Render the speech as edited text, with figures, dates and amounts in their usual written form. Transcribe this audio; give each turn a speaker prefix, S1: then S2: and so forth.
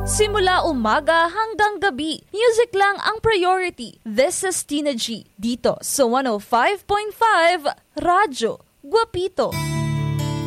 S1: Simula umaga hanggang gabi, music lang ang priority. This is Tina G, dito sa 105.5 Radyo Guapito.